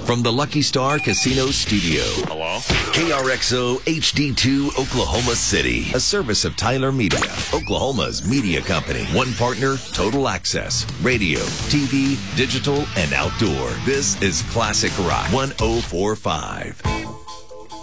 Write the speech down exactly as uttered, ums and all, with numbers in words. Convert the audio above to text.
from the Lucky Star Casino Studio. Hello? K R X O H D two Oklahoma City. A service of Tyler Media, Oklahoma's media company. One partner, total access. Radio, T V, digital, and outdoor. This is Classic Rock one oh four point five.